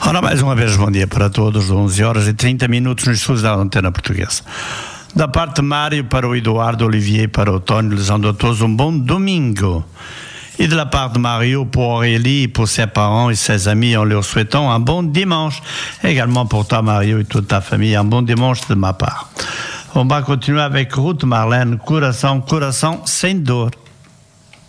Ora, mais uma vez, bom dia para todos, 11h30 nos estudos da Antena Portuguesa. Da parte de Mário para o Eduardo, Olivier para o Tony, desejando a todos um bom domingo. Et de la part de Mario pour Aurélie, pour ses parents et ses amis, en leur souhaitant un bon dimanche. Également pour toi, Mario, et toute ta famille, un bon dimanche de ma part. On va continuer avec Ruth Marlène, Coração, Coração sem dor.